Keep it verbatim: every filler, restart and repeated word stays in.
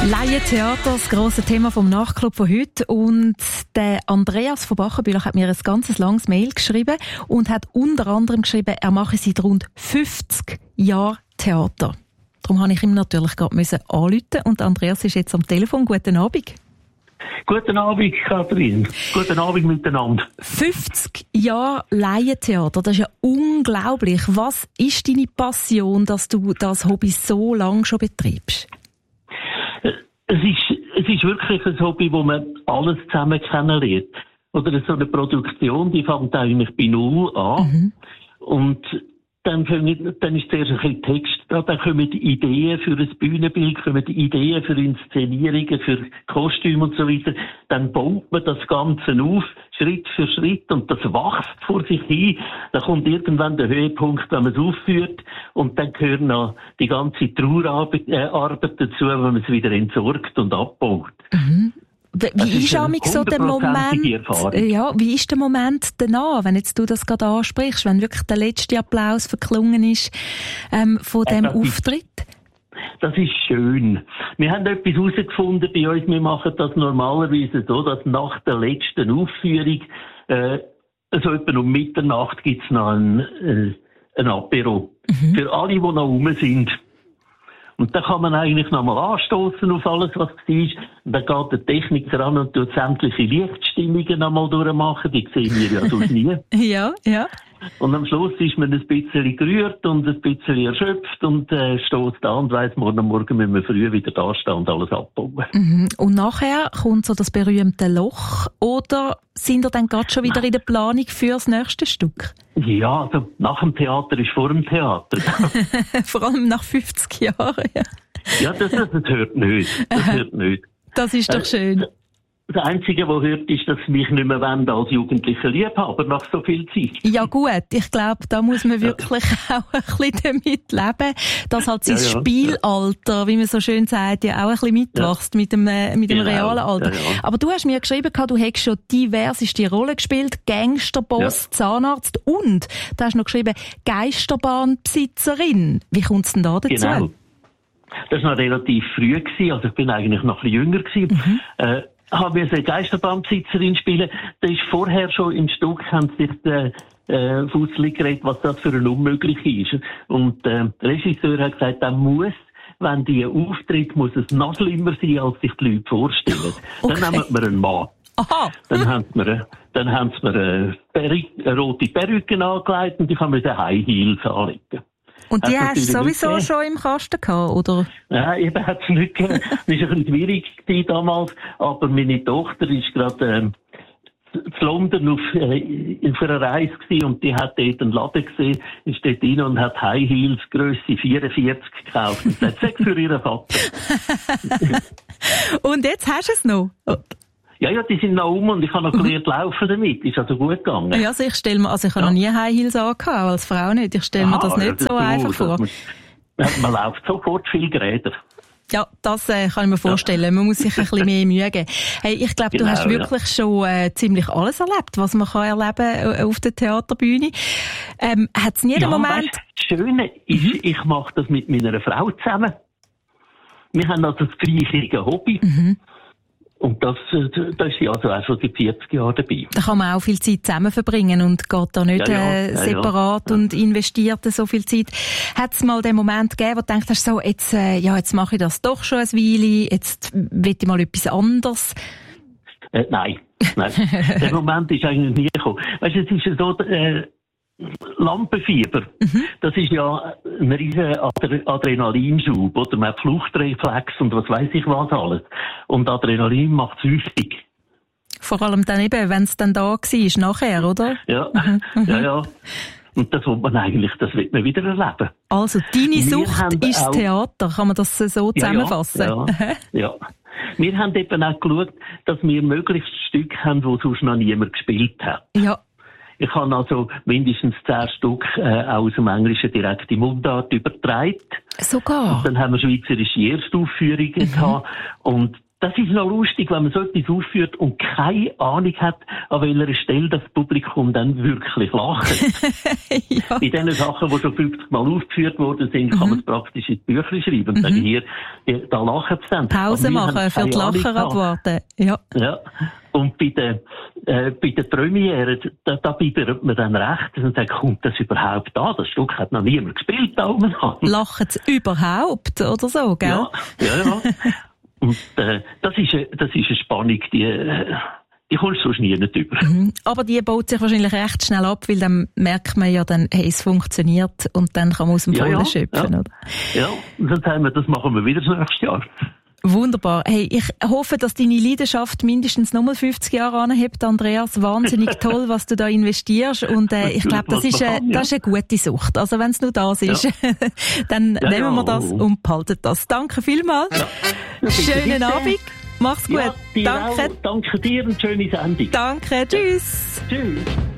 Laientheater, das grosse Thema vom Nachtclub von heute. Und der Andreas von Bachenbühlach hat mir ein ganz langes Mail geschrieben und hat unter anderem geschrieben, er mache seit rund fünfzig Jahren Theater. Darum musste ich ihm natürlich gerade anrufen und Andreas ist jetzt am Telefon. Guten Abend. Guten Abend, Kathrin. Guten Abend miteinander. fünfzig Jahre Laientheater, das ist ja unglaublich. Was ist deine Passion, dass du das Hobby so lange schon betreibst? Es ist, es ist wirklich ein Hobby, wo man alles zusammen kennenlernt. Oder so eine Produktion, die fängt eigentlich bei Null an. Mhm. Und dann, kommen, dann ist zuerst ein bisschen Text da, dann kommen die Ideen für ein Bühnenbild, kommen die Ideen für Inszenierungen, für Kostüme und so weiter. Dann baut man das Ganze auf, Schritt für Schritt, und das wächst vor sich hin. Dann kommt irgendwann der Höhepunkt, wenn man es aufführt, und dann gehört noch die ganze Trauerarbeit äh, Arbeit dazu, wenn man es wieder entsorgt und abbaut. Mhm. Wie ist eigentlich so der Moment, ja, wie ist der Moment danach, wenn jetzt du das gerade ansprichst, wenn wirklich der letzte Applaus verklungen ist, ähm, von dem äh, Auftritt? Ist, das ist schön. Wir haben etwas herausgefunden bei uns. Wir machen das normalerweise so, dass nach der letzten Aufführung, äh, also etwa um Mitternacht gibt's noch ein, äh, ein Apero. Mhm. Für alle, die noch rum sind. Und dann kann man eigentlich nochmal anstoßen auf alles, was es ist. Und dann geht der Techniker an und tut sämtliche Lichtstimmungen nochmal durchmachen. Die sehen wir ja sonst nie. Ja, ja. Und am Schluss ist man ein bisschen gerührt und ein bisschen erschöpft und äh, steht da und weiss, morgen Morgen müssen wir früh wieder da stehen und alles abbauen. Mhm. Und nachher kommt so das berühmte Loch, oder sind ihr dann gerade schon wieder in der Planung für das nächste Stück? Ja, also nach dem Theater ist vor dem Theater. Vor allem nach fünfzig Jahren, ja. Ja, das, das, das hört nicht. Das hört nicht. Das ist doch schön. Äh, Das Einzige, was hört, ist, dass sie mich nicht mehr wollen als jugendlicher Liebhaber nach so viel Zeit. Ja gut, ich glaube, da muss man wirklich ja. auch ein bisschen damit leben, dass halt sein ja, ja. Spielalter, wie man so schön sagt, ja auch ein bisschen mitwächst ja. mit dem, äh, mit dem genau. realen Alter. Ja, ja. Aber du hast mir geschrieben, du hättest schon diverseste Rollen gespielt, Gangsterboss, ja. Zahnarzt und du hast noch geschrieben, Geisterbahnbesitzerin. Wie kommt es denn da dazu? Genau. Das war noch relativ früh gewesen, also ich bin eigentlich noch ein bisschen jünger gewesen. Mhm. Äh, haben wir eine Geisterbahnbesitzerin spielen. Da ist vorher schon im Stück, haben sich die äh, Fussli geredet, was das für ein Unmöglich ist. Und äh, der Regisseur hat gesagt, er muss, wenn die auftritt, muss es noch schlimmer sein, als sich die Leute vorstellen. Okay. Dann nehmen wir einen Mann. Aha. Dann haben wir, dann haben sie mir eine, Peri- eine rote Perücke angelegt und ich habe mir eine High Heels anlegen. Und die hast du sowieso schon im Kasten gehabt, oder? Ja, eben hat es nicht gegeben. Das war ein bisschen schwierig damals, aber meine Tochter ist gerade ähm, in London auf, äh, auf einer Reise gewesen und die hat dort einen Laden gesehen, ist dort rein und hat High Heels Grösse vierundvierzig gekauft. Und das hat für ihren Vater. Und jetzt hast du es noch? Ja, ja, die sind noch um und ich habe noch gelernt laufen damit. Ist also gut gegangen. Ja, also ich stelle mir, also ich habe ja. noch nie High Heels angehabt, als Frau nicht. Ich stelle mir das nicht ja, so du, einfach vor. Man, man läuft sofort viel Geräte. Ja, das äh, kann ich mir vorstellen. Ja. Man muss sich ein bisschen mehr Mühe geben. Hey, ich glaube, genau, du hast wirklich ja. schon äh, ziemlich alles erlebt, was man kann erleben äh, auf der Theaterbühne. Ähm, hat es nie ja, einen Moment... Weißt, das Schöne ist, mhm. ich mache das mit meiner Frau zusammen. Wir haben also das gleiche Hobby. Mhm. Und das, da ist sie also auch schon seit vierzig Jahren dabei. Da kann man auch viel Zeit zusammen verbringen und geht da nicht ja, ja, äh, separat ja, ja. und investiert so viel Zeit. Hat es mal den Moment gegeben, wo du denkst, so, jetzt, äh, ja, jetzt mache ich das doch schon ein Weile, jetzt will ich mal etwas anderes? Äh, nein, nein. Der Moment ist eigentlich nie gekommen. Weißt du, es ist so, äh, Lampenfieber, mhm. das ist ja ein riesen Adrenalinschub, oder? Man hat Fluchtreflex und was weiss ich was alles. Und Adrenalin macht süchtig. Vor allem dann eben, wenn es dann da war, nachher, oder? Ja, mhm. ja, ja. Und das will man eigentlich, das wird man wieder erleben. Also, deine Sucht ist auch Theater, kann man das so zusammenfassen? Ja, ja, ja. Wir haben eben auch geschaut, dass wir möglichst Stücke haben, die sonst noch niemand gespielt hat. Ja. Ich habe also mindestens zehn Stück äh, aus dem Englischen direkt in Mundart übertragen. Sogar? Und dann haben wir schweizerische Erstaufführungen mhm. gehabt. Und Das ist noch lustig, wenn man so etwas aufführt und keine Ahnung hat, an welcher Stelle das Publikum dann wirklich lacht. ja. Bei den Sachen, die schon fünfzig Mal aufgeführt worden sind, mhm. kann man es praktisch in die Bücher schreiben. Und mhm. sagen, hier, da lachen sie dann. Pause machen, für die Lacher abwarten. Ja. ja. Und bei der, äh, bei der Premiere, da, da bibbert man dann recht und sagt, kommt das überhaupt an? Das Stück hat noch niemand gespielt da oben. Lachen sie überhaupt oder so, gell? Ja, ja, ja. Und äh, das ist das ist eine Spannung, die äh, die kommst du sonst nie nicht über. Mhm. Aber die baut sich wahrscheinlich recht schnell ab, weil dann merkt man ja dann, hey, es funktioniert und dann kann man aus dem ja, Vollen ja, schöpfen, ja. oder? Ja, und dann sagen wir, das machen wir wieder das nächste Jahr. Wunderbar. Hey, ich hoffe, dass deine Leidenschaft mindestens nochmal fünfzig Jahre anhebt, Andreas. Wahnsinnig toll, was du da investierst. Und äh, ich glaube, das ist, äh, das ist eine gute Sucht. Also wenn es nur das ist, ja. dann ja, nehmen wir das ja. und behalten das. Danke vielmals. Ja. Schönen bitte. Abend. Mach's gut. Ja, danke. Auch. Danke dir und schöne Sendung. Danke. Tschüss. Ja. Tschüss.